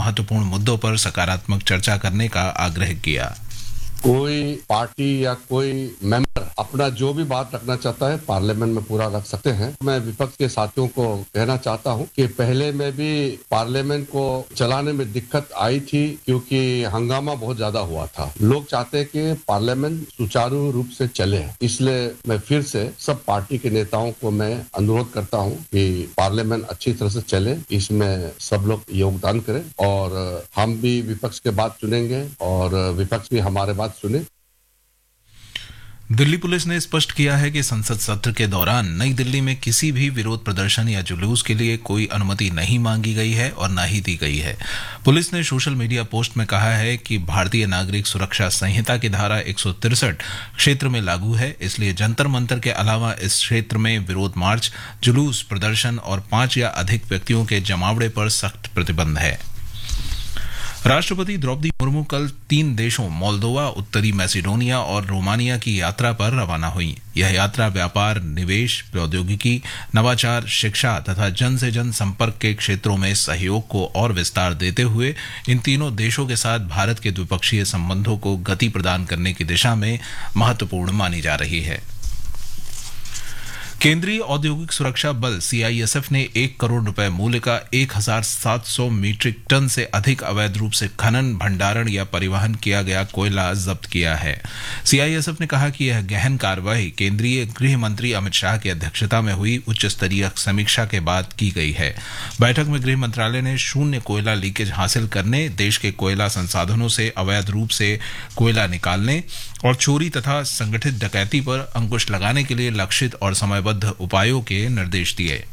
महत्वपूर्ण मुद्दों पर सकारात्मक चर्चा करने का आग्रह किया। कोई पार्टी या कोई मेंबर अपना जो भी बात रखना चाहता है पार्लियामेंट में पूरा रख सकते हैं। मैं विपक्ष के साथियों को कहना चाहता हूं कि पहले में भी पार्लियामेंट को चलाने में दिक्कत आई थी क्योंकि हंगामा बहुत ज्यादा हुआ था। लोग चाहते हैं कि पार्लियामेंट सुचारू रूप से चले, इसलिए मैं फिर से सब पार्टी के नेताओं को मैं अनुरोध करता हूं कि पार्लियामेंट अच्छी तरह से चले, इसमें सब लोग योगदान करें और हम भी विपक्ष के बात सुनेंगे और विपक्ष भी हमारे बात सुने। दिल्ली पुलिस ने स्पष्ट किया है कि संसद सत्र के दौरान नई दिल्ली में किसी भी विरोध प्रदर्शन या जुलूस के लिए कोई अनुमति नहीं मांगी गई है और न ही दी गई है। पुलिस ने सोशल मीडिया पोस्ट में कहा है कि भारतीय नागरिक सुरक्षा संहिता की धारा 163 क्षेत्र में लागू है, इसलिए जंतर मंतर के अलावा इस क्षेत्र में विरोध मार्च, जुलूस, प्रदर्शन और 5 या अधिक व्यक्तियों के जमावड़े पर सख्त प्रतिबंध है। राष्ट्रपति द्रौपदी मुर्मू कल 3 देशों मोल्दोवा, उत्तरी मैसेडोनिया और रोमानिया की यात्रा पर रवाना हुई। यह यात्रा व्यापार, निवेश, प्रौद्योगिकी, नवाचार, शिक्षा तथा जन से जन संपर्क के क्षेत्रों में सहयोग को और विस्तार देते हुए इन तीनों देशों के साथ भारत के द्विपक्षीय संबंधों को गति प्रदान करने की दिशा में महत्वपूर्ण मानी जा रही है। केंद्रीय औद्योगिक सुरक्षा बल सीआईएसएफ ने 1 करोड़ रुपए मूल्य का 1700 मीट्रिक टन से अधिक अवैध रूप से खनन, भंडारण या परिवहन किया गया कोयला जब्त किया है। सीआईएसएफ ने कहा कि यह गहन कार्रवाई केंद्रीय गृह मंत्री अमित शाह की अध्यक्षता में हुई उच्च स्तरीय समीक्षा के बाद की गई है। बैठक में गृह मंत्रालय ने शून्य कोयला लीकेज हासिल करने, देश के कोयला संसाधनों से अवैध रूप से कोयला निकालने और चोरी तथा संगठित डकैती पर अंकुश लगाने के लिए लक्षित और समयबद्ध उपायों के निर्देश दिए।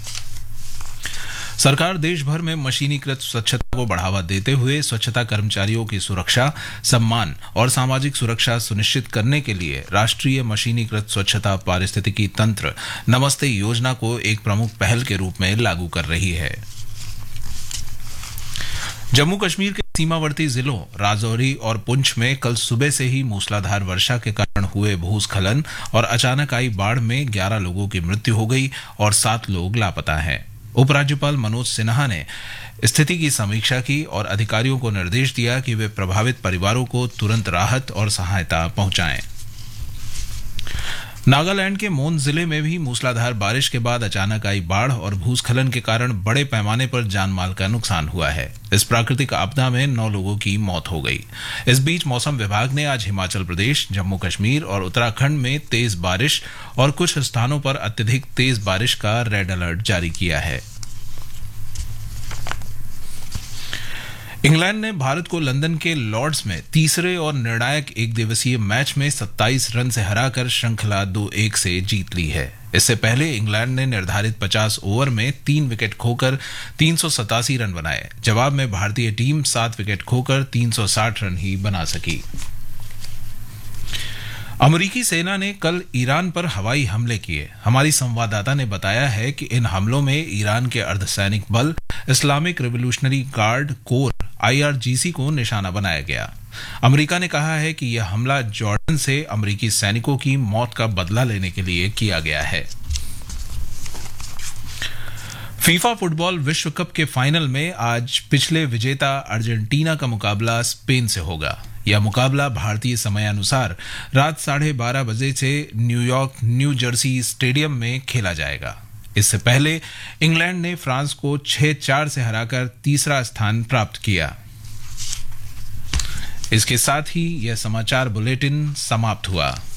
सरकार देश भर में मशीनीकृत स्वच्छता को बढ़ावा देते हुए स्वच्छता कर्मचारियों की सुरक्षा, सम्मान और सामाजिक सुरक्षा सुनिश्चित करने के लिए राष्ट्रीय मशीनीकृत स्वच्छता पारिस्थितिकी तंत्र नमस्ते योजना को एक प्रमुख पहल के रूप में लागू कर रही है। जम्मू कश्मीर के सीमावर्ती जिलों राजौरी और पुंछ में कल सुबह से ही मूसलाधार वर्षा के कारण हुए भूस्खलन और अचानक आई बाढ़ में 11 लोगों की मृत्यु हो गई और 7 लोग लापता हैं। उपराज्यपाल मनोज सिन्हा ने स्थिति की समीक्षा की और अधिकारियों को निर्देश दिया कि वे प्रभावित परिवारों को तुरंत राहत और सहायता पहुंचाएं। नागालैंड के मोन जिले में भी मूसलाधार बारिश के बाद अचानक आई बाढ़ और भूस्खलन के कारण बड़े पैमाने पर जानमाल का नुकसान हुआ है। इस प्राकृतिक आपदा में 9 लोगों की मौत हो गई। इस बीच मौसम विभाग ने आज हिमाचल प्रदेश, जम्मू कश्मीर और उत्तराखंड में तेज बारिश और कुछ स्थानों पर अत्यधिक तेज बारिश का रेड अलर्ट जारी किया है। इंग्लैंड ने भारत को लंदन के लॉर्ड्स में तीसरे और निर्णायक एक दिवसीय मैच में 27 रन से हराकर श्रृंखला 2-1 से जीत ली है। इससे पहले इंग्लैंड ने निर्धारित 50 ओवर में 3 विकेट खोकर 387 रन बनाए। जवाब में भारतीय टीम 7 विकेट खोकर 360 रन ही बना सकी। अमेरिकी सेना ने कल ईरान पर हवाई हमले किए। हमारी संवाददाता ने बताया है कि इन हमलों में ईरान के अर्धसैनिक बल Islamic revolutionary guard core IRGC को निशाना बनाया गया। अमेरिका ने कहा है कि यह हमला जॉर्डन से अमेरिकी सैनिकों की मौत का बदला लेने के लिए किया गया है। फीफा फुटबॉल विश्व कप के फाइनल में आज पिछले विजेता अर्जेंटीना का मुकाबला स्पेन से होगा। यह मुकाबला भारतीय समयानुसार रात 12:30 बजे से न्यूयॉर्क न्यू जर्सी स्टेडियम में खेला जाएगा। इससे पहले इंग्लैंड ने फ्रांस को 6-4 से हराकर तीसरा स्थान प्राप्त किया। इसके साथ ही यह समाचार बुलेटिन समाप्त हुआ।